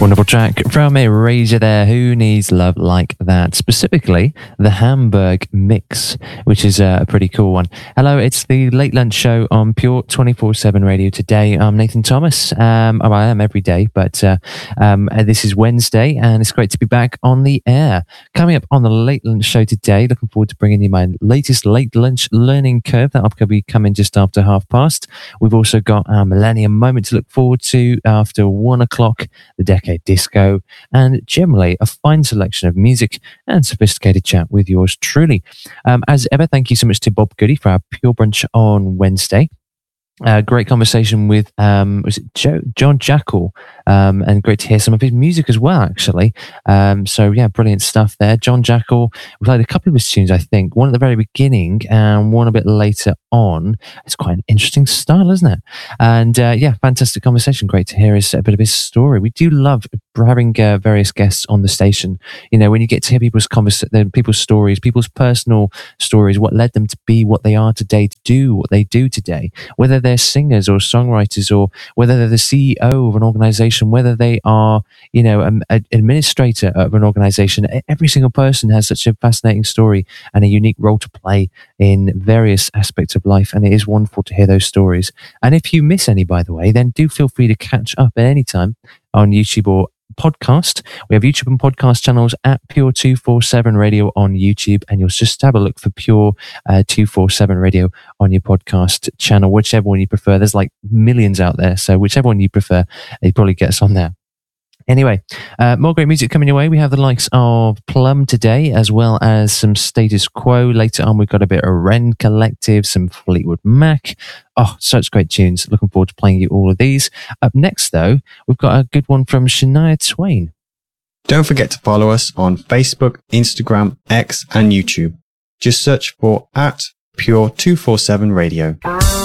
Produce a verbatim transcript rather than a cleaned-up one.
Wonderful track from Erasure there. Who needs love like that? Specifically, the Hamburg Mix, which is a pretty cool one. Hello, it's the Late Lunch Show on Pure twenty-four seven Radio. Today, I'm Nathan Thomas. Um, oh, I am every day, but uh, um, this is Wednesday, and it's great to be back on the air. Coming up on the Late Lunch Show today, looking forward to bringing you my latest Late Lunch learning curve. That'll be coming just after half past. We've also got our Millennium Moment to look forward to after one o'clock, the Decade Disco, and generally a fine selection of music and sophisticated chat with yours truly. Um, as ever, thank you so much to Bob Goody for our Pure Brunch on Wednesday. Uh, great conversation with um, was it Joe, John Jackal, um, and great to hear some of his music as well, actually. Um, so yeah, brilliant stuff there. John Jackal, we played a couple of his tunes, I think, one at the very beginning and one a bit later on. It's quite an interesting style, isn't it? And uh, yeah, fantastic conversation. Great to hear his, a bit of his story. We do love having uh, various guests on the station. You know, when you get to hear people's convers- people's stories, people's personal stories, what led them to be what they are today, to do what they do today, whether they're singers or songwriters, or whether they're the C E O of an organization, whether they are, you know, an administrator of an organization. Every single person has such a fascinating story and a unique role to play in various aspects of life, and it is wonderful to hear those stories. And if you miss any, by the way, then do feel free to catch up at any time on YouTube or podcast. We have YouTube and podcast channels at Pure two forty-seven Radio on YouTube, and you'll just have a look for Pure uh, two forty-seven Radio on your podcast channel, whichever one you prefer. There's like millions out there, so whichever one you prefer, it probably gets on there. Anyway, uh, more great music coming your way. We have the likes of Plum today, as well as some Status Quo. Later on, we've got a bit of Wren Collective, some Fleetwood Mac. Oh, such great tunes. Looking forward to playing you all of these. Up next, though, we've got a good one from Shania Twain. Don't forget to follow us on Facebook, Instagram, X, and YouTube. Just search for at Pure two forty-seven Radio.